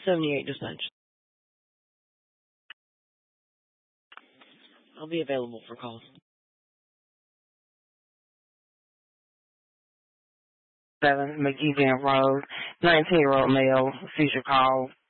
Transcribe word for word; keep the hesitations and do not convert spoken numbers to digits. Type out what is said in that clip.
seventy-eight dispatch. I'll be available for calls. seven McGee Road, nineteen-year-old male, seizure call.